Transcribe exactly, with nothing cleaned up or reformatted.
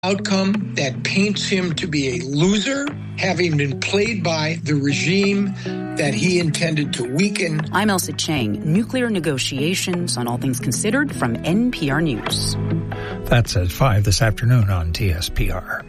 outcome that paints him to be a loser, having been played by the regime that he intended to weaken. I'm Elsa Chang, Nuclear Negotiations on All Things Considered from N P R News. That's at five this afternoon on T S P R.